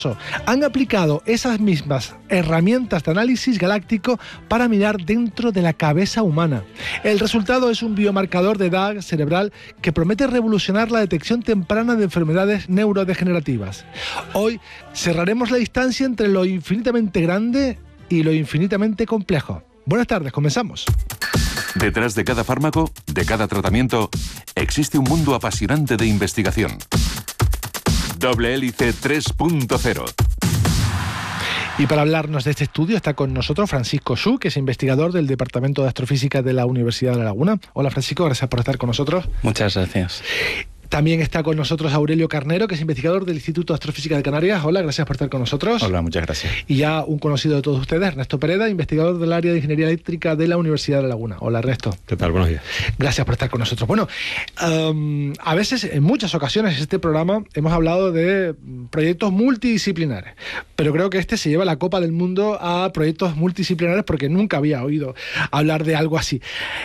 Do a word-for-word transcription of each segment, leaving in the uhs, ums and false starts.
han aplicado esas mismas herramientas de análisis galáctico para mirar dentro de la cabeza humana. El resultado es un biomarcador de edad cerebral que promete revolucionar la detección temprana de enfermedades neurodegenerativas. Hoy cerraremos la distancia entre lo infinitamente grande y lo infinitamente complejo. Buenas tardes, comenzamos. Detrás de cada fármaco, de cada tratamiento, existe un mundo apasionante de investigación. Doble Hélice tres punto cero. Y para hablarnos de este estudio está con nosotros Francisco Xu, que es investigador del Departamento de Astrofísica de la Universidad de La Laguna. Hola Francisco, gracias por estar con nosotros. Muchas gracias. También está con nosotros Aurelio Carnero, que es investigador del Instituto de Astrofísica de Canarias. Hola, gracias por estar con nosotros. Hola, muchas gracias. Y ya un conocido de todos ustedes, Ernesto Pereda, investigador del área de Ingeniería Eléctrica de la Universidad de La Laguna. Hola, Ernesto. ¿Qué tal? Buenos días. Gracias por estar con nosotros. Bueno, um, a veces, en muchas ocasiones, en este programa hemos hablado de proyectos multidisciplinares, pero creo que este se lleva la copa del mundo a proyectos multidisciplinares porque nunca había oído hablar de algo así.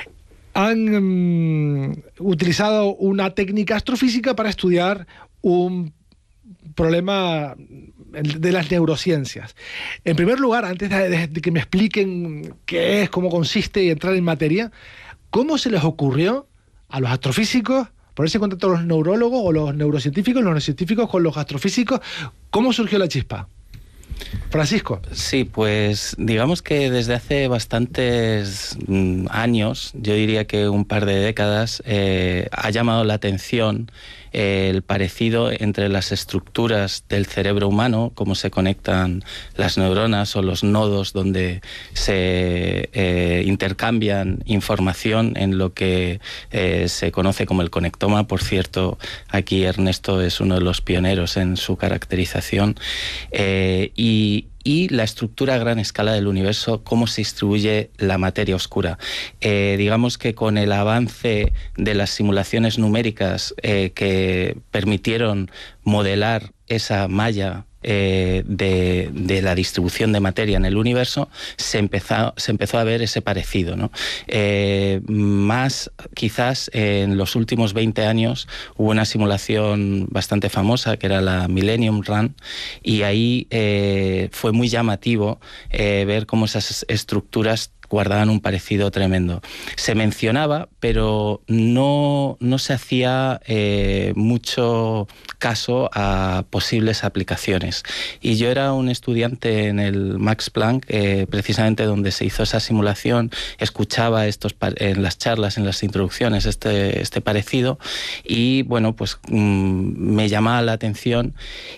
Han um, utilizado una técnica astrofísica para estudiar un problema de las neurociencias. En primer lugar, antes de, de que me expliquen qué es, cómo consiste y entrar en materia, ¿cómo se les ocurrió a los astrofísicos ponerse en contacto con los neurólogos o los neurocientíficos, los neurocientíficos con los astrofísicos? ¿Cómo surgió la chispa? Francisco. Sí, pues digamos que desde hace bastantes mm, años, yo diría que un par de décadas, eh, ha llamado la atención eh, el parecido entre las estructuras del cerebro humano, cómo se conectan las neuronas o los nodos donde se eh, intercambian información en lo que eh, se conoce como el conectoma. Por cierto, aquí Ernesto es uno de los pioneros en su caracterización. Eh, y y la estructura a gran escala del universo, cómo se distribuye la materia oscura. Eh, digamos que con el avance de las simulaciones numéricas eh, que permitieron modelar esa malla eh, de, de la distribución de materia en el universo, se empezó, se empezó a ver ese parecido, ¿no? Eh, más quizás en los últimos veinte años hubo una simulación bastante famosa que era la Millennium Run, y ahí eh, fue muy llamativo eh, ver cómo esas estructuras guardaban un parecido tremendo. Se mencionaba, pero no, no se hacía eh, mucho caso a posibles aplicaciones. Y yo era un estudiante en el Max Planck, eh, precisamente donde se hizo esa simulación, escuchaba estos en las charlas, en las introducciones, este, este parecido, y bueno, pues mmm, me llamaba la atención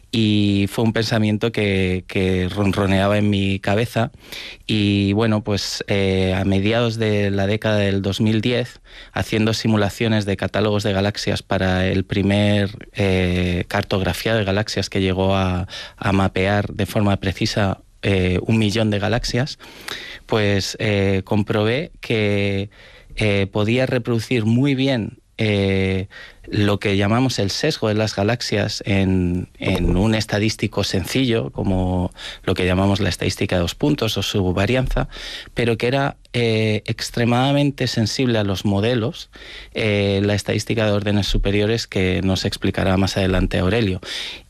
y fue un pensamiento que, que ronroneaba en mi cabeza. Y bueno, pues eh, a mediados de la década del dos mil diez, haciendo simulaciones de catálogos de galaxias para el primer eh, cartografía de galaxias que llegó a, a mapear de forma precisa eh, un millón de galaxias, pues eh, comprobé que eh, podía reproducir muy bien eh, lo que llamamos el sesgo de las galaxias en, en un estadístico sencillo, como lo que llamamos la estadística de dos puntos o su varianza, pero que era eh, extremadamente sensible a los modelos, eh, la estadística de órdenes superiores, que nos explicará más adelante Aurelio.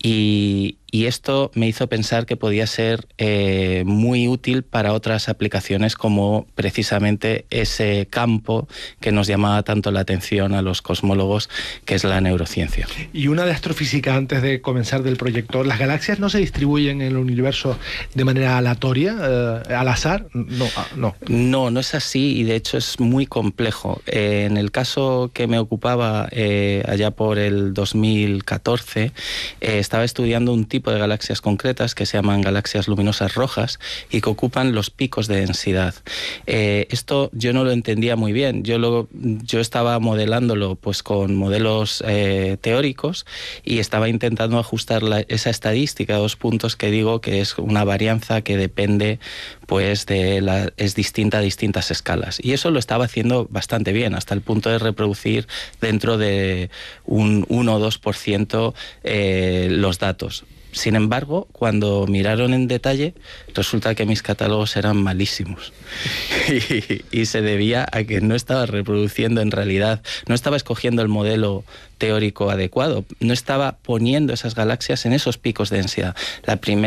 Y, y esto me hizo pensar que podía ser eh, muy útil para otras aplicaciones, como precisamente ese campo que nos llamaba tanto la atención a los cosmólogos, que es la neurociencia. Y una de astrofísica antes de comenzar del proyecto. ¿Las galaxias no se distribuyen en el universo de manera aleatoria, eh, al azar? No, no. No, no es así, y de hecho es muy complejo. Eh, en el caso que me ocupaba eh, allá por el dos mil catorce, eh, estaba estudiando un tipo de galaxias concretas que se llaman galaxias luminosas rojas y que ocupan los picos de densidad. Eh, esto yo no lo entendía muy bien. Yo, lo, yo estaba modelándolo pues con modelos Eh, teóricos, y estaba intentando ajustar la, esa estadística de dos puntos que digo que es una varianza que depende, pues de la, es distinta a distintas escalas, y eso lo estaba haciendo bastante bien, hasta el punto de reproducir dentro de un uno o dos por ciento eh, los datos. Sin embargo, cuando miraron en detalle, resulta que mis catálogos eran malísimos. y, y se debía a que no estaba reproduciendo en realidad, no estaba escogiendo el modelo teórico adecuado, no estaba poniendo esas galaxias en esos picos de densidad. La primera